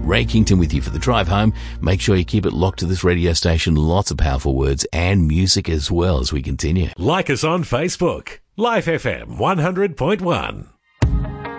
Ray Kington with you for the drive home. Make sure you keep it locked to this radio station. Lots of powerful words and music as well as we continue. Like us on Facebook. Life FM 100.1.